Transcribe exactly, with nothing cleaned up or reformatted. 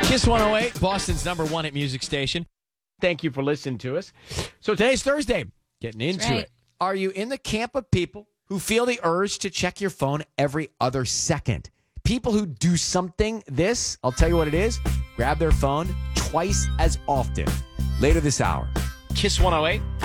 Kiss one oh eight, Boston's number one hit music station. Thank you for listening to us. So today's Thursday. Getting into right. it. Are you in the camp of people who feel the urge to check your phone every other second? People who do something this, I'll tell you what it is, grab their phone twice as often. Later this hour. Kiss one oh eight.